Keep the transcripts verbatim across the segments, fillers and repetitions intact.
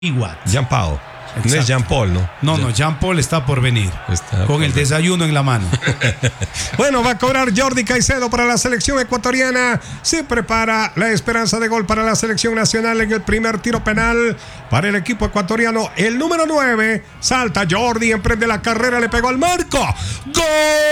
Igual. Jean Paul. No es Jean Paul, ¿no? No, no, Jean Paul está por venir. Está con por el venir. desayuno en la mano. Bueno, va a cobrar Jordi Caicedo para la selección ecuatoriana. Se prepara la esperanza de gol para la selección nacional en el primer tiro penal para el equipo ecuatoriano. El número nueve. Salta Jordi, emprende la carrera, le pegó al marco. ¡Gol!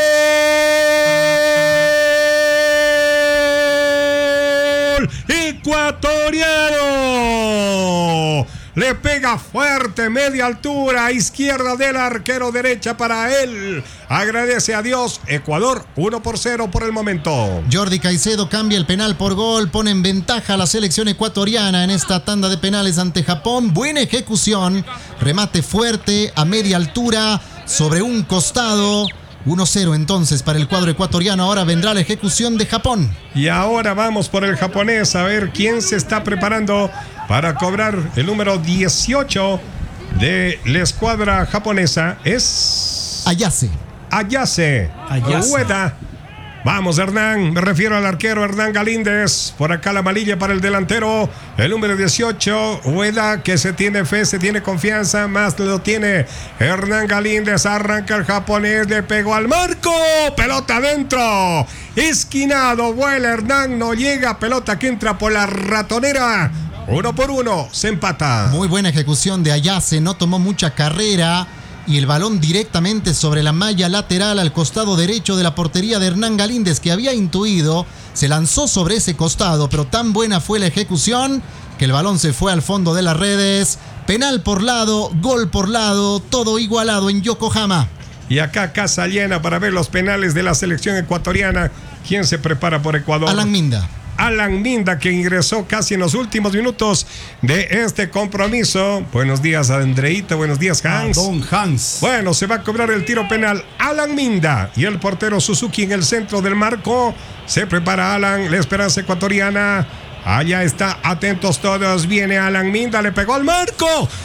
¡Ecuatoriano! Le pega fuerte, media altura, izquierda del arquero, derecha para él. Agradece a Dios. Ecuador uno por cero por el momento. Jordi Caicedo cambia el penal por gol, pone en ventaja a la selección ecuatoriana en esta tanda de penales ante Japón. Buena ejecución, remate fuerte a media altura sobre un costado. uno cero entonces para el cuadro ecuatoriano. Ahora vendrá la ejecución de Japón. Y ahora vamos por el japonés a ver quién se está preparando para cobrar el número dieciocho de la escuadra japonesa. Es Ayase. Ayase. Ayase. Ueda. Vamos, Hernán. Me refiero al arquero Hernán Galíndez. Por acá la amarilla para el delantero. El número dieciocho. Ueda, que se tiene fe, se tiene confianza. Más lo tiene Hernán Galíndez. Arranca el japonés. Le pegó al marco. Pelota adentro. Esquinado. Vuela Hernán. No llega. Pelota que entra por la ratonera. Uno por uno. Se empata. Muy buena ejecución de Ayase. No tomó mucha carrera. Y el balón directamente sobre la malla lateral al costado derecho de la portería de Hernán Galíndez, que había intuido, se lanzó sobre ese costado, pero tan buena fue la ejecución que el balón se fue al fondo de las redes. Penal por lado, gol por lado, todo igualado en Yokohama. Y acá casa llena para ver los penales de la selección ecuatoriana. ¿Quién se prepara por Ecuador? Alan Minda. Alan Minda, que ingresó casi en los últimos minutos de este compromiso. Buenos días, Andreita. Buenos días, Hans. Ah, Don Hans. Bueno, se va a cobrar el tiro penal. Alan Minda y el portero Suzuki en el centro del marco. Se prepara Alan, la esperanza ecuatoriana. Allá está, atentos todos. Viene Alan Minda, le pegó al marco.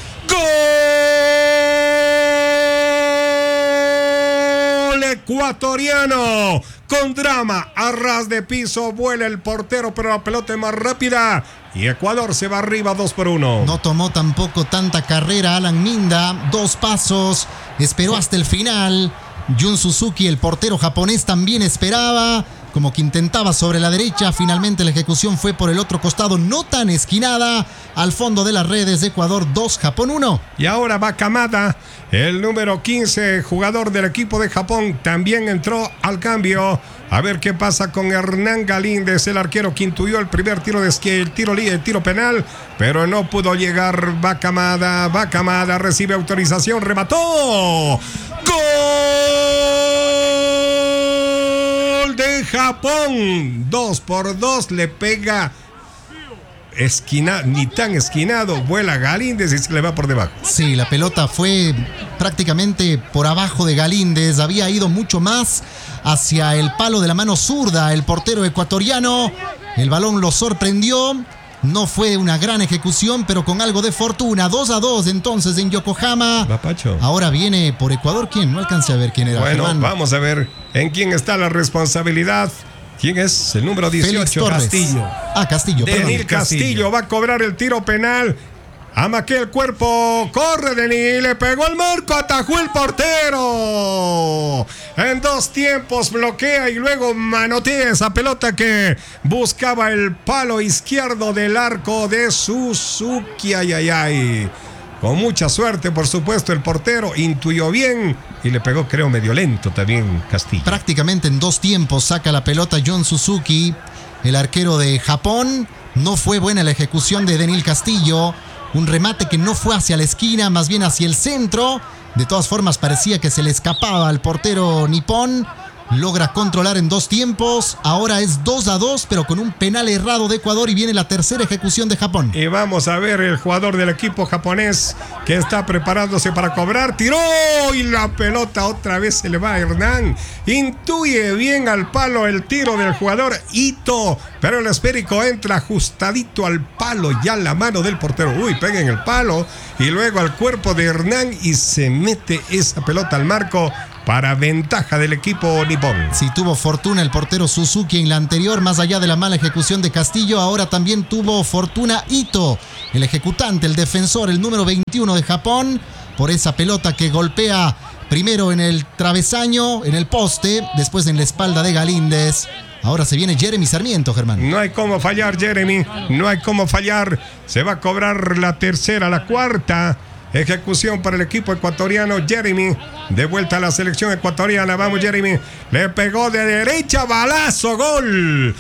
¡Gol ecuatoriano! Con drama, a ras de piso, vuela el portero, pero la pelota es más rápida. Y Ecuador se va arriba dos por uno. No tomó tampoco tanta carrera Alan Minda. Dos pasos, esperó hasta el final. Jun Suzuki, el portero japonés, también esperaba, como que intentaba sobre la derecha. Finalmente la ejecución fue por el otro costado, no tan esquinada. Al fondo de las redes, Ecuador dos, Japón uno. Y ahora va Kamada, el número quince, jugador del equipo de Japón, también entró al cambio. A ver qué pasa con Hernán Galíndez, el arquero que intuyó el primer tiro de esquí, el tiro, el tiro penal, pero no pudo llegar. Va Kamada, va Kamada, recibe autorización, remató. ¡Gol de Japón! Dos por dos, le pega. Esquina, ni tan esquinado, vuela Galíndez y se le va por debajo. Sí, la pelota fue prácticamente por abajo de Galíndez, había ido mucho más hacia el palo de la mano zurda el portero ecuatoriano. El balón lo sorprendió, no fue una gran ejecución, pero con algo de fortuna. dos a dos entonces en Yokohama. Va Pacho. Ahora viene por Ecuador, ¿quién? No alcancé a ver quién era. Bueno, Germán. vamos a ver en quién está la responsabilidad. ¿Quién es? El número dieciocho. Félix Torres. Castillo. Ah, Castillo, perdón. Denil Castillo. Castillo va a cobrar el tiro penal. Amaquea el cuerpo, corre Denil, le pegó el marco, atajó el portero. En dos tiempos bloquea y luego manotea esa pelota que buscaba el palo izquierdo del arco de Suzuki. Ay, ay, ay. Con mucha suerte, por supuesto, el portero intuyó bien y le pegó, creo, medio lento también Castillo. Prácticamente en dos tiempos saca la pelota Jun Suzuki, el arquero de Japón. No fue buena la ejecución de Denil Castillo. Un remate que no fue hacia la esquina, más bien hacia el centro. De todas formas parecía que se le escapaba al portero nipón. Logra controlar en dos tiempos. Ahora es dos a dos, pero con un penal errado de Ecuador y viene la tercera ejecución de Japón. Y vamos a ver el jugador del equipo japonés que está preparándose para cobrar. Tiró y la pelota otra vez se le va a Hernán. Intuye bien al palo el tiro del jugador Ito, pero el esférico entra ajustadito al palo, ya la mano del portero. Uy, pega en el palo y luego al cuerpo de Hernán y se mete esa pelota al marco. para ventaja del equipo nipón. Si tuvo fortuna el portero Suzuki en la anterior, más allá de la mala ejecución de Castillo, ahora también tuvo fortuna Ito, el ejecutante, el defensor, el número veintiuno de Japón, por esa pelota que golpea primero en el travesaño, en el poste, después en la espalda de Galíndez. Ahora se viene Jeremy Sarmiento, Germán. No hay cómo fallar, Jeremy. No hay cómo fallar. Se va a cobrar la tercera, la cuarta ejecución para el equipo ecuatoriano. Jeremy, de vuelta a la selección ecuatoriana. Vamos, Jeremy. Le pegó de derecha, balazo, gol.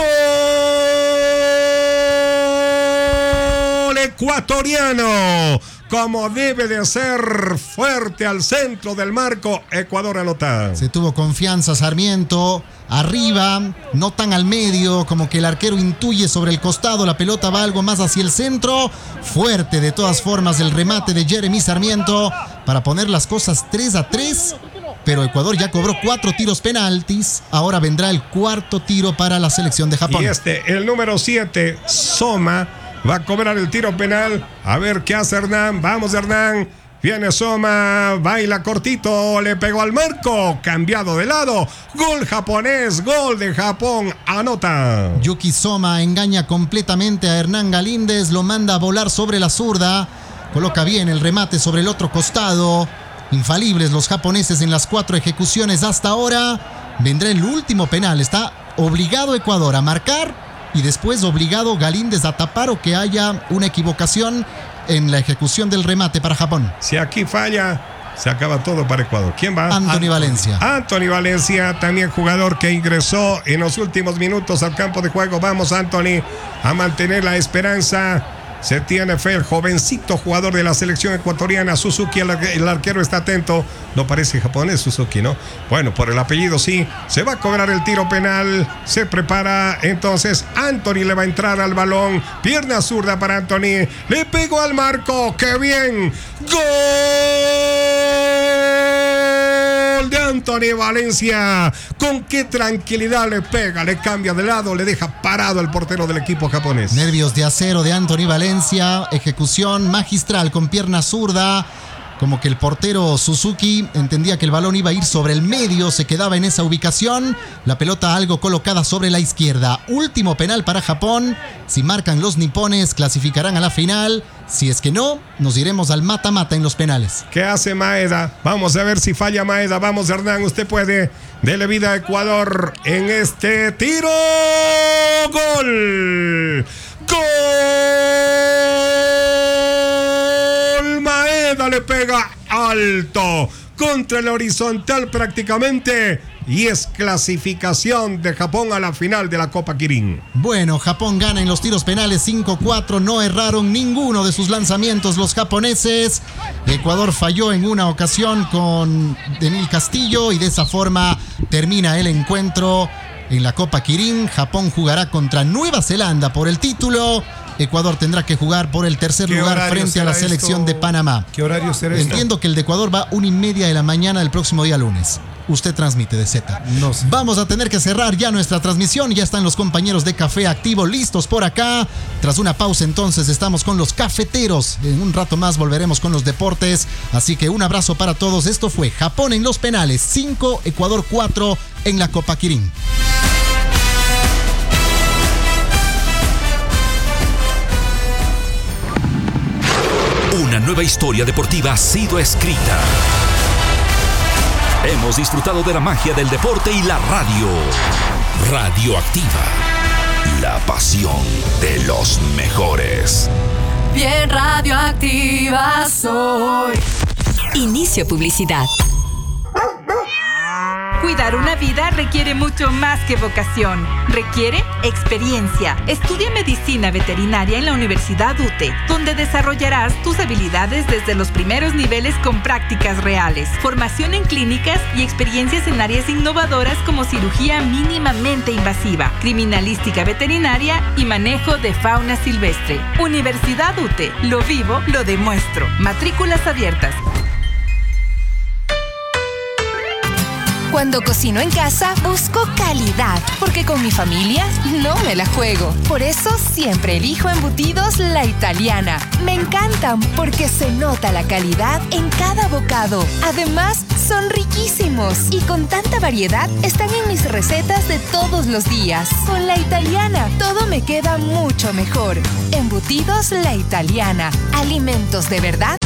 ¡Gol ecuatoriano! Como debe de ser, fuerte al centro del marco. Ecuador anota. Se tuvo confianza Sarmiento, arriba, no tan al medio, como que el arquero intuye sobre el costado, la pelota va algo más hacia el centro. Fuerte de todas formas el remate de Jeremy Sarmiento para poner las cosas tres a tres. Pero Ecuador ya cobró cuatro tiros penaltis. Ahora vendrá el cuarto tiro para la selección de Japón. Y este, el número siete, Soma, va a cobrar el tiro penal. A ver qué hace Hernán. Vamos, Hernán. Viene Soma, baila cortito, le pegó al marco, cambiado de lado. Gol japonés, gol de Japón, anota. Yuki Soma engaña completamente a Hernán Galíndez, lo manda a volar sobre la zurda. Coloca bien el remate sobre el otro costado. Infalibles los japoneses en las cuatro ejecuciones hasta ahora. Vendrá el último penal. Está obligado Ecuador a marcar y después obligado Galíndez a tapar o que haya una equivocación en la ejecución del remate para Japón. Si aquí falla, se acaba todo para Ecuador. ¿Quién va? Anthony Ant- Valencia. Anthony Valencia, también jugador que ingresó en los últimos minutos al campo de juego. Vamos, Anthony, a mantener la esperanza. Se tiene fe, el jovencito jugador de la selección ecuatoriana, Suzuki, el, el arquero está atento. No parece japonés Suzuki, ¿no? Bueno, por el apellido sí. Se va a cobrar el tiro penal. Se prepara entonces. Anthony le va a entrar al balón. Pierna zurda para Anthony. Le pegó al marco. ¡Qué bien! ¡Gol de Anthony Valencia! Con qué tranquilidad le pega, le cambia de lado, le deja parado al portero del equipo japonés. Nervios de acero de Anthony Valencia. Ejecución magistral con pierna zurda. Como que el portero Suzuki entendía que el balón iba a ir sobre el medio, se quedaba en esa ubicación. La pelota algo colocada sobre la izquierda. Último penal para Japón. Si marcan los nipones, clasificarán a la final. Si es que no, nos iremos al mata-mata en los penales. ¿Qué hace Maeda? Vamos a ver si falla Maeda. Vamos, Hernán, usted puede. Dele vida a Ecuador en este tiro. ¡Gol! ¡Gol! Maeda le pega alto contra el horizontal prácticamente. Y es clasificación de Japón a la final de la Copa Kirin. Bueno, Japón gana en los tiros penales cinco cuatro. No erraron ninguno de sus lanzamientos los japoneses. Ecuador falló en una ocasión con Denil Castillo y de esa forma termina el encuentro en la Copa Kirin. Japón jugará contra Nueva Zelanda por el título. Ecuador tendrá que jugar por el tercer lugar frente a la selección esto? de Panamá. ¿Qué horario será esto? Entiendo que el de Ecuador va una y media de la mañana el próximo día lunes. Usted transmite de Z. No sé. Vamos a tener que cerrar ya nuestra transmisión. Ya están los compañeros de Café Activo listos por acá. Tras una pausa entonces estamos con los cafeteros. En un rato más volveremos con los deportes. Así que un abrazo para todos. Esto fue Japón en los penales. cinco, Ecuador cuatro en la Copa Kirin. Una nueva historia deportiva ha sido escrita. Hemos disfrutado de la magia del deporte y la radio. Radioactiva. La pasión de los mejores. Bien radioactiva soy. Inicio publicidad. Cuidar una vida requiere mucho más que vocación. Requiere experiencia. Estudia medicina veterinaria en la Universidad U T E, donde desarrollarás tus habilidades desde los primeros niveles con prácticas reales, formación en clínicas y experiencias en áreas innovadoras como cirugía mínimamente invasiva, criminalística veterinaria y manejo de fauna silvestre. Universidad U T E. Lo vivo, lo demuestro. Matrículas abiertas. Cuando cocino en casa, busco calidad, porque con mi familia no me la juego. Por eso siempre elijo Embutidos La Italiana. Me encantan porque se nota la calidad en cada bocado. Además, son riquísimos y con tanta variedad están en mis recetas de todos los días. Con La Italiana, todo me queda mucho mejor. Embutidos La Italiana. Alimentos de verdad